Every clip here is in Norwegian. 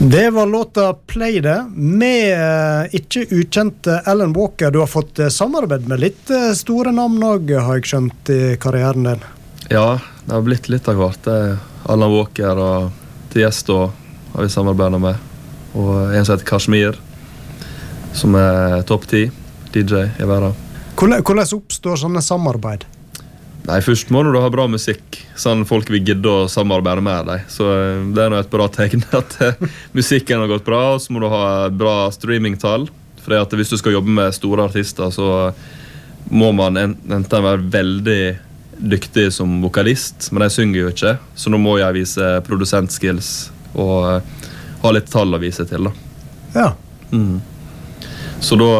Det var låta Play det med ikke ukjente Alan Walker. Du har fått samarbeid med litt store navn også, har jeg skjønt i karrieren din. Ja, det har blitt litt av hvert. Alan Walker og Tiesto har vi samarbeidet med. Og en som heter Kashmir, som topp 10 DJ i verden. Hvordan oppstår sånne samarbeid? Nei, først må du ha bra musikk, sånn folk vil gidde å samarbeide med deg. Så det nå et bra tegn at musikken har gått bra, og så må du ha bra streamingtall. For at hvis du skal jobbe med store artister, så må man enten være veldig dyktig som vokalist, men jeg synger jo ikke, så nå må jeg vise produsentskills og ha litt tall å vise til da. Ja. Så da...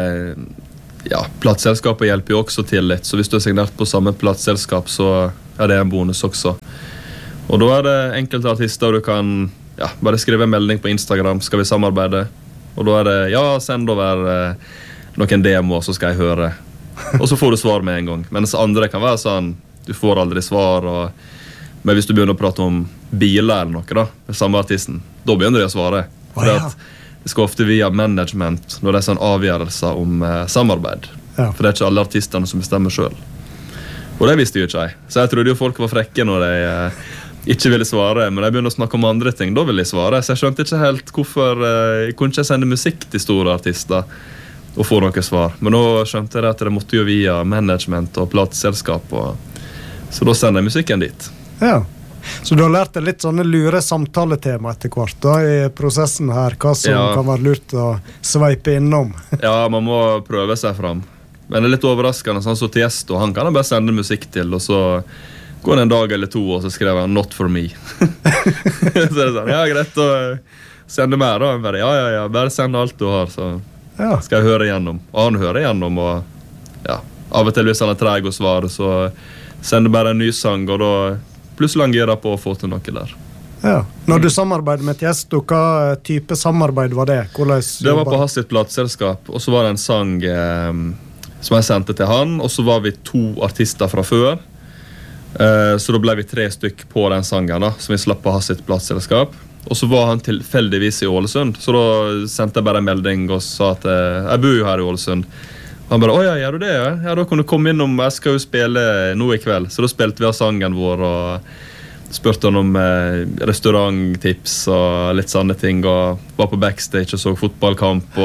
Ja, plattselskapet hjelper jo også til litt, så hvis du har signert på samme plattselskap, så det en bonus også. Og da det enkelte artister du kan bare skrive en melding på Instagram, skal vi samarbeide? Og da det, send over noen demoer, så skal jeg høre. Og så får du svar med en gang. Mens andre kan være sånn, du får aldri svar, men hvis du begynner å prate om biler eller noe da, med samme artisten, da begynner de å svare. Det skal ofte via management når det sånn avgjørelser om samarbeid. Ja. For det ikke alle artistene som bestemmer selv. Og det visste jo ikke jeg. Så jeg trodde jo folk var frekke når de ikke ville svare. Men jeg begynner å snakke om andre ting, da ville de svare. Så jeg skjønte ikke helt hvorfor jeg kunne ikke sende musikk til store artister og få noen svar. Men nå skjønte jeg at det måtte jo via management og plateselskap. Så da sender jeg musikken dit. Ja. Så du har lært deg litt sånne lure samtaletema etter hvert da, i prosessen her, hva som kan være lurt å sveipe innom. Ja, man må prøve seg frem. Men det litt overraskende, sånn som Tiesto, han kan bare sende musikk til, og så går det en dag eller to, og så skriver han «Not for me». Så det sånn, greit å sende mer da. Bare send alt du har, så skal jeg høre igjennom. Og han hører igjennom, og av og til hvis han treg å svare, så sender bare en ny sang, og da plutselig han gira på å få til noe der. Ja. Når du samarbeider med Tiesto, hva type samarbeid var det? Det var på hans sitt plateselskap, og så var det en sang som jeg sendte til han, og så var vi 2 artister fra før, så da ble vi 3 stykk på den sangen da, som vi slapp på hans sitt plateselskap. Og så var han tilfeldigvis i Ålesund, så da sendte jeg bare en melding og sa at jeg bor jo her i Ålesund. Han bare, gjør du det? Ja, da kan du komme innom, jeg skal jo spille nå i kveld. Så da spilte vi av sangen vår og spurte han om restauranttips og litt sånne ting, og var på backstage og så fotballkamp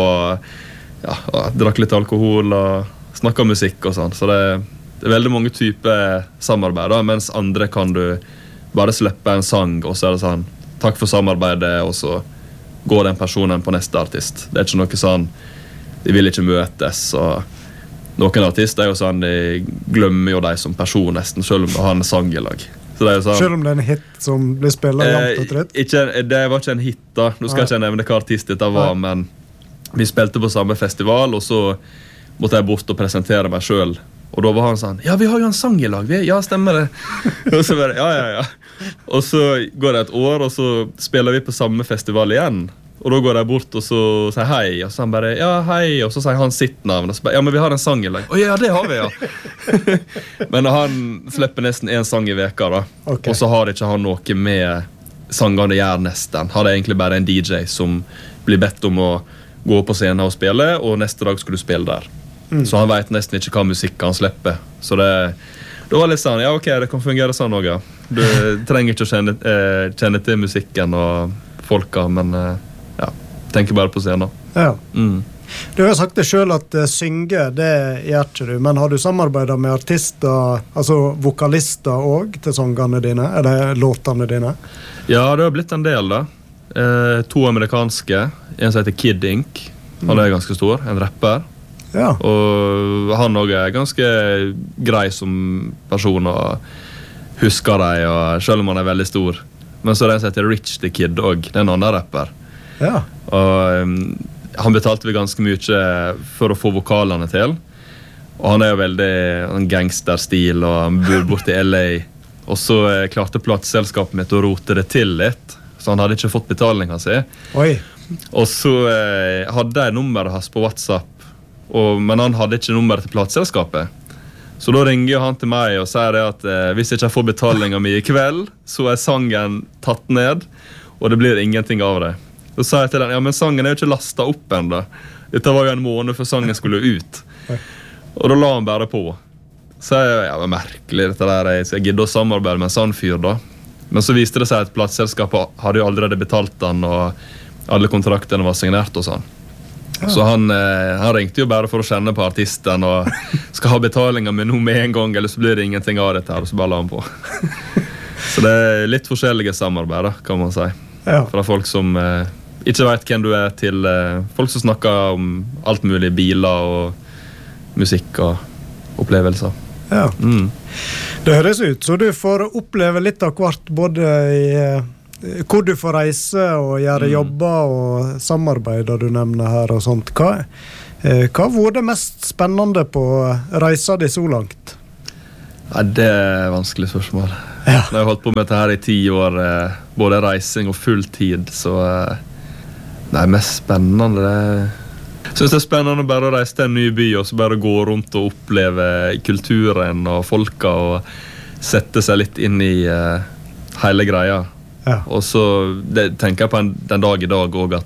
og drakk litt alkohol og snakket musikk og sånn. Så det er veldig mange typer samarbeid da, mens andre kan du bare slippe en sang, og så det sånn, takk for samarbeidet, og så går den personen på neste artist. Det ikke noe sånn, de vil ikke møtes, og noen artister jo sånn, de glemmer jo deg som person nesten, selv om de har en sang i lag. Så det jo sånn, selv om det en hit som blir spillet jevnt og trett? Det var ikke en hit da, nå skal jeg ikke nevne hva artist dette var, men vi spilte på samme festival, og så måtte jeg bort og presentere meg selv. Og da var han sånn, vi har jo en sang i lag, stemmer det. Og så bare, Og så går det et år, og så spiller vi på samme festival igjen. Og da går jeg bort og så sier hei, og så han bare, hei, og så sier han sitt navn, og så bare, men vi har en sang i lag. Det har vi, Men han slipper nesten en sang i veka da, og så har ikke han noe med sangene gjør nesten. Han egentlig bare en DJ som blir bedt om å gå på scenen og spille, og neste dag skal du spille der. Så han vet nesten ikke hva musikk han slipper. Så det var litt sånn, det kan fungere sånn også. Du trenger ikke å kjenne til musikken og folka, men tenker bare på scenen. Ja. Du har sagt det selv at synge, det gjør ikke du, men har du samarbeidet med artister, altså vokalister også, til sangene dine, eller låtene dine? Ja, det har blitt en del da. 2 amerikanske, en som heter Kid Ink, han er ganske stor, en rapper. Ja. Og han også er ganske grei som person, og husker deg, og selv om han er veldig stor. Men så er det en som heter Rich the Kid også, det er en annen rapper. Ja. Og han betalte vi ganske mye for å få vokalene til, og han er jo veldig en gangsterstil, og han bor bort i LA, og så klarte plateselskapet mitt å rote det til litt, så han hadde ikke fått betalinga si. Og så hadde jeg nummeret hans på WhatsApp, men han hadde ikke nummeret til plateselskapet, så da ringer han til meg og sier det at hvis jeg ikke får betalinga mi i kveld, så er sangen tatt ned, og det blir ingenting av det. Så sa jeg til den, ja, men sangen jo ikke lastet opp enda. Dette var jo en måned før sangen skulle ut. Og da la han bare på. Så jeg, ja, det var merkelig dette der. Jeg gidde å samarbeide med en sånn fyr da. Men så viste det seg at plateselskapet hadde jo allerede betalt han, og alle kontraktene var signert og sånn. Så han ringte jo bare for å kjenne på artisten og skal ha betalinger med noe med en gang, eller så blir det ingenting av dette her, og så bare la han på. Så det litt forskjellige samarbeid da, kan man si. Ja. Fra folk som ikke vet hvem du til folk som snakker om alt mulig, biler og musikk og opplevelser. Ja. Det høres ut så du får oppleve litt av hvert, både i hvor du får reise og gjøre jobber og samarbeider du nevner her og sånt. Hva var det mest spennende på reisa di så langt? Ja, det vanskelig spørsmål. Ja. Når jeg har holdt på med dette her i 10 år, både reising og full tid, så det mest spennende Jeg synes det spennende bare å reise til en ny by og så bare gå rundt og oppleve kulturen og folka og sette seg litt inn i hele greia. Ja. Og så tenker jeg på den dag i dag også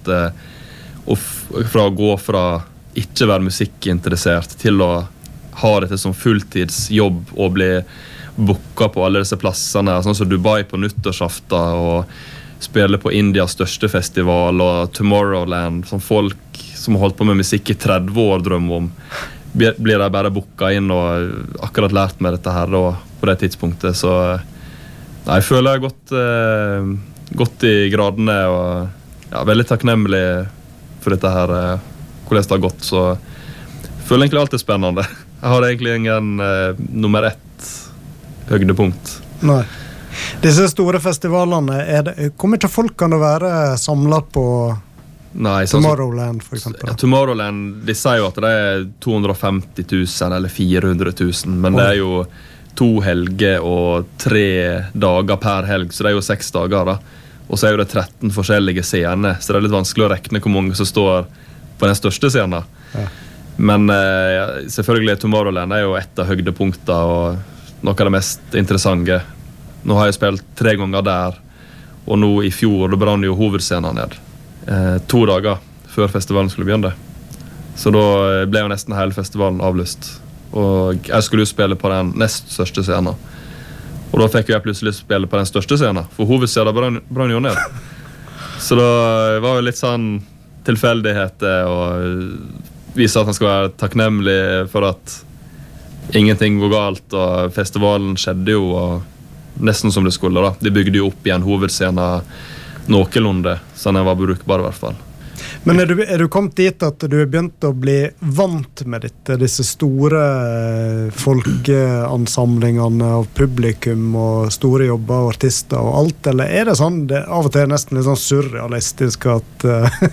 at fra å gå fra ikke være musikkinteressert til å ha dette som fulltidsjobb og bli booket på alle disse plassene, sånn som Dubai på nyttårsaften og spille på Indias største festival og Tomorrowland, som folk som har holdt på med musikk i 30 år drømmer om, blir de bare booket inn og akkurat lært meg dette her da, på det tidspunktet. Så jeg føler jeg har gått i gradene og veldig takknemlig for dette her, hvordan det har gått. Så jeg føler egentlig alt spennende. Jeg har egentlig ingen nummer 1 høydepunkt. Nei. Disse store festivalene, hvor mye folk kan det være samlet på Tomorrowland for eksempel? Ja, Tomorrowland, de sier jo at det 250 000 eller 400 000, men det jo 2 helger og 3 dager per helg, så det jo 6 dager da. Og så jo det 13 forskjellige scener, så det litt vanskelig å rekne hvor mange som står på den største scenen. Ja. Men selvfølgelig Tomorrowland jo et av høydepunktene og noe av det mest interessante. Nå har jeg spilt 3 ganger der, og nå i fjor da brann jo hovedscenen ned. 2 dager før festivalen skulle begynne. Så da ble jo nesten hele festivalen avlyst. Og jeg skulle jo spille på den nest største scenen. Og da fikk jeg plutselig spille på den største scenen, for hovedscenen brann jo ned. Så da var jo litt sånn tilfeldigheter og vise at han skal være takknemlig for at ingenting går galt, og festivalen skjedde jo og nesten som det skulle da. De bygde jo opp igjen hovedscenen noenlunde, så den var brukbar i hvert fall. Men du kommet dit at du begynt å bli vant med disse store folkeansamlingene av publikum og store jobber og artister og alt, eller det sånn, det av og til nesten litt sånn surrealistisk at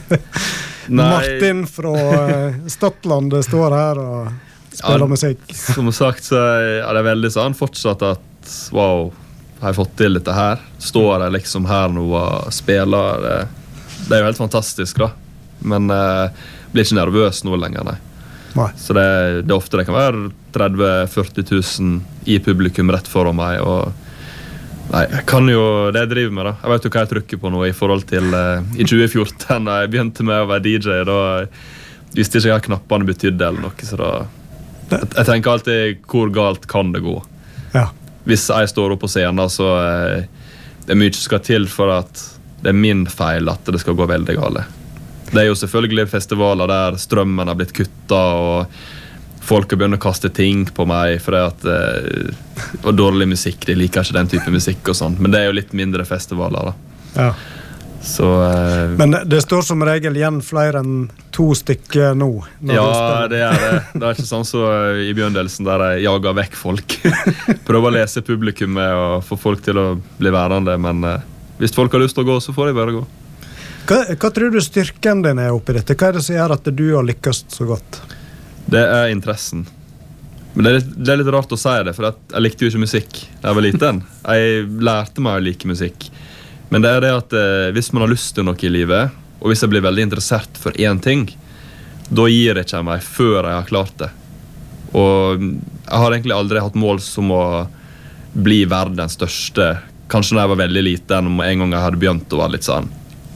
Martin fra Stadlandet står her og spiller musikk? Som sagt så det veldig sånn fortsatt at wow, har jeg fått til dette her? Står jeg liksom her nå og spiller? Det jo helt fantastisk da. Men blir ikke nervøs nå lenger, nei. Så det ofte det kan være 30-40 000 i publikum rett foran meg, og nei, jeg kan jo det jeg driver med da. Jeg vet jo hva jeg trykker på nå i forhold til i 2014 da jeg begynte med å være DJ, da visste ikke hva knappene betydde eller noe, så da jeg tenker alltid hvor galt kan det gå. Ja. Hvis jeg står opp på scenen, så det mye skal til for at det min feil at det skal gå veldig gale. Det jo selvfølgelig festivaler der strømmen har blitt kuttet, og folk har begynt å kaste ting på meg for at det var dårlig musikk, de liker ikke den type musikk og sånt, men det jo litt mindre festivaler da. Ja. Så, men det står som regel igjen flere enn 2 stykker nå. Ja, det det. Det ikke sånn så i begynnelsen der jeg jager vekk folk. Prøver å lese publikummet og få folk til å bli værende, men hvis folk har lyst til å gå, så får de bare gå. Hva tror du styrken din oppi dette? Hva det som gjør at du har lykkes så godt? Det interessen. Men det litt rart å si det, for jeg likte jo ikke musikk da jeg var liten. Jeg lærte meg å like musikk. Men det det at hvis man har lyst til noe i livet, og hvis jeg blir veldig interessert for en ting, da gir jeg ikke meg før jeg har klart det. Og jeg har egentlig aldri hatt mål som å bli verdens største. Kanskje når jeg var veldig liten, om en gang jeg hadde begynt å være litt sånn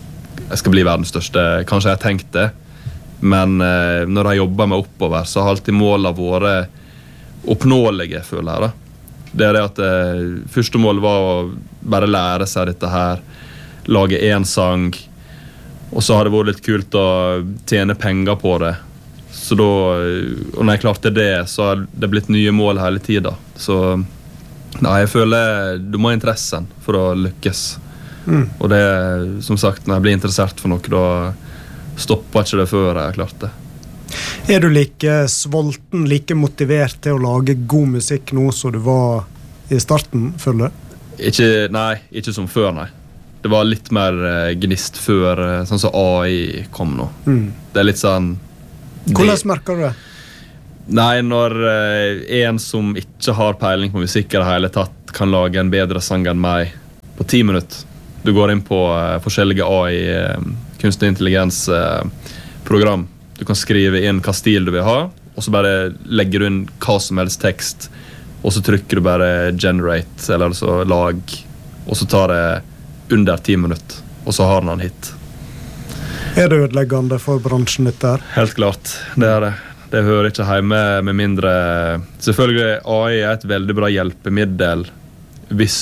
jeg skal bli verdens største. Kanskje jeg har tenkt det, men når jeg jobber meg oppover, så har alltid målene vært oppnåelige, føler jeg da. Det det at første mål var å bare lære seg dette her, lage en sang, og så har det vært litt kult å tjene penger på det. Så da, og når jeg klarte det, så har det blitt nye mål hele tiden. Så nei, jeg føler du må ha interessen for å lykkes. Og det, som sagt, når jeg blir interessert for noe, da stopper ikke det før jeg har klart det. Du like svolten, like motivert til å lage god musikk nå som du var i starten, føler du? Nei, ikke som før, nei. Det var litt mer gnist før, sånn som AI kom nå. Det litt sånn... Hvordan merker du det? Nei, når en som ikke har peiling på musikk i det hele tatt kan lage en bedre sang enn meg på 10 minutter. Du går inn på forskjellige AI, kunstig intelligens program. Du kan skrive inn hva stil du vil ha, og så bare legger du inn hva som helst tekst, og så trykker du bare generate, eller altså lag, og så tar det under 10 minutter, og så har den en hit. Det ødeleggende for bransjen ditt der? Helt klart, det det. Det hører ikke hjemme med mindre... Selvfølgelig, AI et veldig bra hjelpemiddel hvis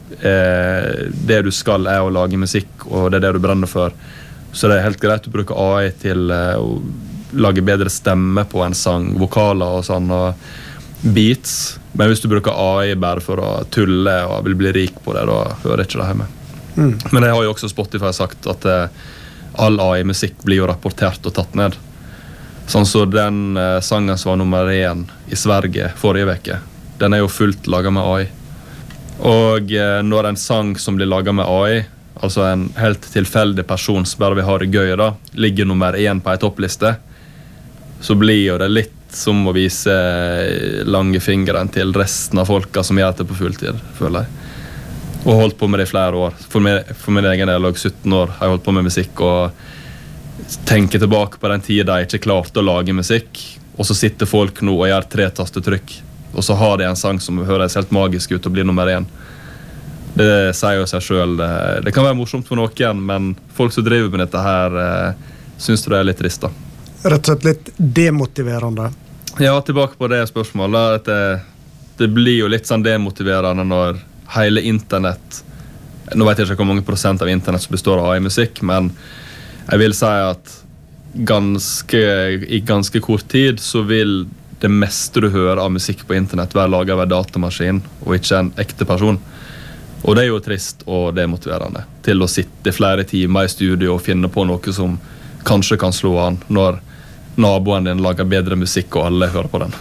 det du skal å lage musikk, og det du brenner for. Så det helt greit å bruke AI til å lage bedre stemme på en sang, vokaler og sånn, og beats. Men hvis du bruker AI bare for å tulle og vil bli rik på det, da hører ikke det hjemme. Men det har jo også Spotify sagt at all AI-musikk blir jo rapportert og tatt ned. Sånn så den sangen som var nummer 1 i Sverige forrige veke, den jo fullt laget med AI. Og når en sang som blir laget med AI, altså en helt tilfeldig person som bare vil ha det gøy da, ligger nummer 1 på en toppliste, så blir jo det litt som å vise lange fingeren til resten av folka som gjør det på fulltid, føler jeg. Og holdt på med det i flere år. For min egen del, og 17 år, har jeg holdt på med musikk, og tenker tilbake på den tiden jeg ikke klarte å lage musikk, og så sitter folk nå og gjør 3 tastetrykk, og så har de en sang som høres helt magisk ut og blir nummer 1. Det sier jo seg selv. Det kan være morsomt for noen, men folk som driver med dette her, synes det litt trist da. Rett og slett litt demotiverende. Ja, tilbake på det spørsmålet. Det blir jo litt sånn demotiverende når hele internett, nå vet jeg ikke hvor mange prosent av internett som består av AI-musikk, men jeg vil si at i ganske kort tid så vil det meste du hører av musikk på internett være laget av en datamaskin og ikke en ekte person. Og det jo trist og demotiverende til å sitte flere timer i studio og finne på noe som kanskje kan slå an når naboen din lager bedre musikk og alle hører på den.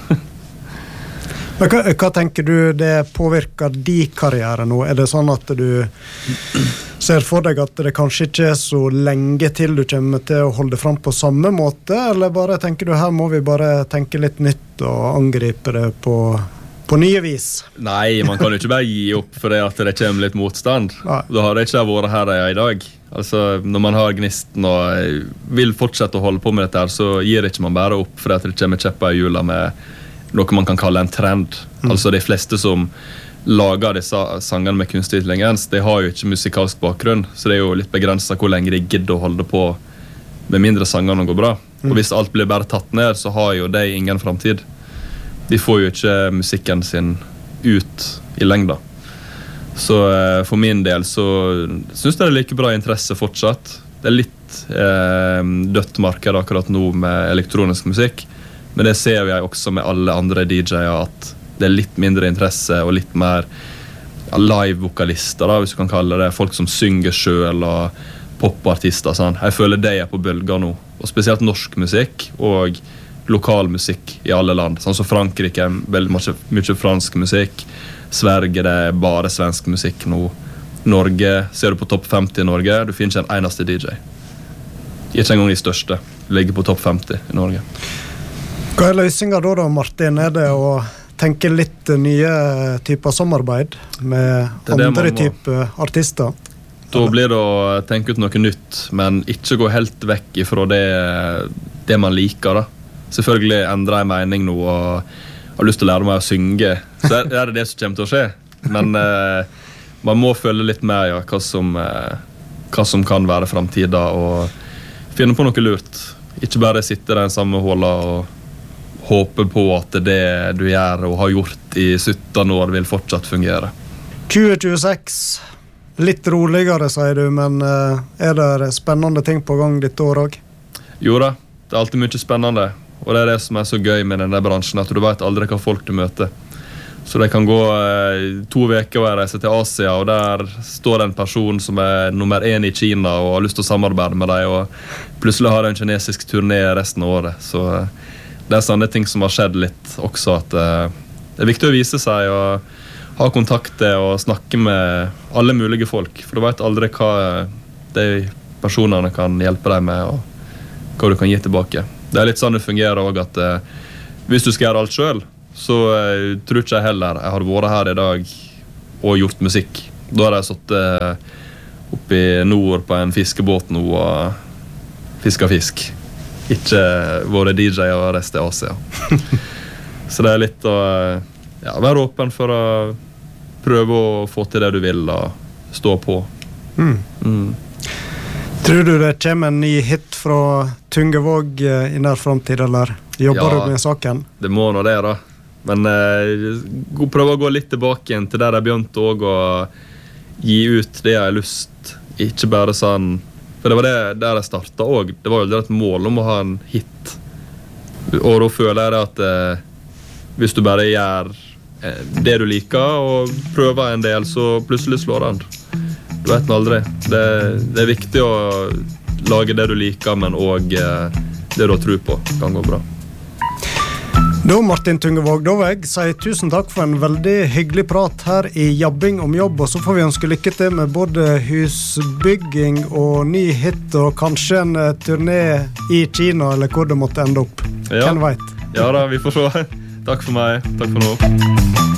Men hva tenker du det påvirker din karriere nå? Det sånn at du ser for deg at det kanskje ikke så lenge til du kommer til å holde fram på samme måte, eller bare tenker du her må vi bare tenke litt nytt og angripe det på nye vis? Nei, man kan jo ikke bare gi opp for det at det kommer litt motstand. Nei. Da har det ikke vært her jeg i dag. Altså, når man har gnisten og vil fortsette å holde på med dette her, så gir ikke man bare opp for at det kommer kjepper i hjula med noe man kan kalle en trend. Altså de fleste som lager disse sangene med kunstig intelligens, de har jo ikke musikalsk bakgrunn, så det jo litt begrenset hvor lenge de gidder å holde på med mindre sangene går bra. Og hvis alt blir bare tatt ned, så har jo de ingen fremtid. De får jo ikke musikken sin ut i lengda. Så for min del så synes jeg det like bra interesse fortsatt. Det litt dødt marked akkurat nå med elektronisk musikk, men det ser vi også med alle andre DJ-er at det litt mindre interesse og litt mer live-vokalister da, hvis du kan kalle det, folk som synger selv og popartister sånn. Jeg føler det på bølger nå, og spesielt norsk musikk og lokal musikk i alle land, sånn som Frankrike, veldig mye fransk musikk, Sverige det bare svensk musikk nå, Norge, ser du på topp 50 i Norge, du finner ikke en eneste DJ. Ikke engang de største ligger på topp 50 i Norge. Hva løsningen da, Martin? Det å tenke litt nye typer samarbeid med andre typer artister? Da blir det å tenke ut noe nytt, men ikke gå helt vekk ifra det man liker da. Selvfølgelig endrer jeg mening nå og har lyst til å lære meg å synge, så det det som kommer til å skje. Men man må følge litt med hva hva som kan være fremtiden, og finne på noe lurt. Ikke bare sitte i den samme håla og håpe på at det du gjør og har gjort i 17 år vil fortsatt fungere. 2026, litt roligere, sier du, men det spennende ting på gang ditt år også? Jo da, det alltid mye spennende, og det det som så gøy med denne bransjen, at du vet aldri hva folk du møter. Så det kan gå 2 veker og jeg reiser til Asia, og der står en person som nummer 1 i Kina og har lyst til å samarbeide med deg, og plutselig har en kinesisk turné resten av året. Så det sånne ting som har skjedd litt også, at det viktig å vise seg og ha kontakter og snakke med alle mulige folk, for du vet aldri hva de personene kan hjelpe deg med, og hva du kan gi tilbake. Det litt sånn det fungerer også, at hvis du skal gjøre alt selv, så tror ikke jeg heller jeg har vært her i dag og gjort musikk. Da har jeg sittet oppe i nord på en fiskebåt nå og fisket fisk. Ikke vært DJ og reist i Asia. Så det litt å være åpen for å prøve å få til det du vil og stå på. Tror du det kommer en ny hit fra Tungevåg i nær fremtid, eller jobber du med saken? Det må nå det da. Men prøve å gå litt tilbake igjen til der jeg begynte også å gi ut det jeg har lyst. Ikke bare sånn, for det var det der jeg startet også. Det var jo et mål om å ha en hit. Og da føler jeg at hvis du bare gjør det du liker og prøver en del, så plutselig slår den. Du vet den aldri. Det viktig å lage det du liker, men også det du har tro på kan gå bra. Da, Martin Tungevåg, da vil jeg si tusen takk for en veldig hyggelig prat her i Jabbing om jobb, og så får vi ønske lykke til med både husbygging og ny hit, og kanskje en turné i Kina, eller hvor det måtte ende opp. Hvem vet? Ja da, vi får se. Takk for meg. Takk for nå.